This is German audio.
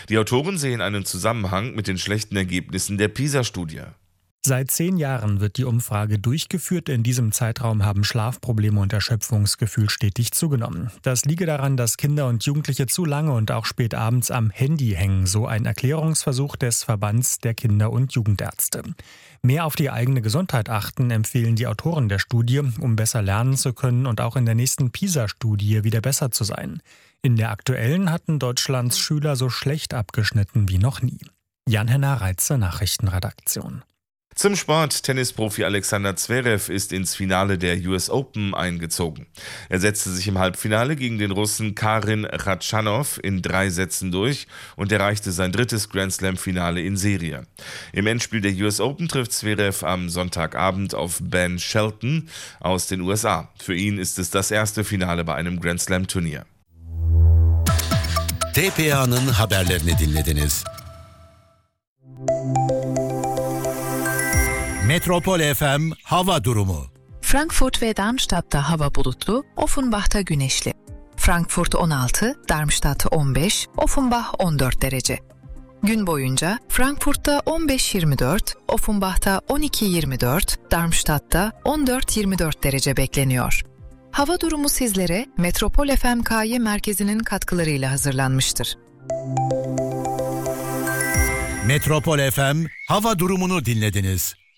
Die Autoren sehen einen Zusammenhang mit den schlechten Ergebnissen der PISA-Studie. Seit 10 Jahren wird die Umfrage durchgeführt. In diesem Zeitraum haben Schlafprobleme und Erschöpfungsgefühl stetig zugenommen. Das liege daran, dass Kinder und Jugendliche zu lange und auch spät abends am Handy hängen, so ein Erklärungsversuch des Verbands der Kinder- und Jugendärzte. Mehr auf die eigene Gesundheit achten, empfehlen die Autoren der Studie, um besser lernen zu können und auch in der nächsten PISA-Studie wieder besser zu sein. In der aktuellen hatten Deutschlands Schüler so schlecht abgeschnitten wie noch nie. Jan-Henner Reitze, Nachrichtenredaktion. Zum Sport. Tennisprofi Alexander Zverev ist ins Finale der US Open eingezogen. Er setzte sich im Halbfinale gegen den Russen Karin Khachanov in 3 Sätzen durch und erreichte sein 3. Grand-Slam-Finale in Serie. Im Endspiel der US Open trifft Zverev am Sonntagabend auf Ben Shelton aus den USA. Für ihn ist es das erste Finale bei einem Grand-Slam-Turnier. TPA'nın haberlerini dinlediniz. Metropol FM hava durumu. Frankfurt ve Darmstadt'ta hava bulutlu, Offenbach'ta güneşli. Frankfurt 16, Darmstadt 15, Offenbach 14 derece. Gün boyunca Frankfurt'ta 15-24, Offenbach'ta 12-24, Darmstadt'ta 14-24 derece bekleniyor. Hava durumu sizlere Metropol FM merkezinin katkılarıyla hazırlanmıştır. Metropol FM hava durumunu dinlediniz.